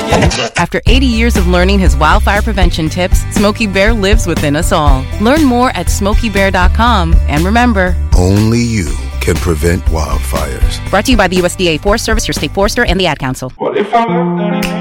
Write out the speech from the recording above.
After 80 years of learning his wildfire prevention tips, Smokey Bear lives within us all. Learn more at SmokeyBear.com. And remember, only you can prevent wildfires. Brought to you by the USDA Forest Service, your state forester, and the Ad Council. What if I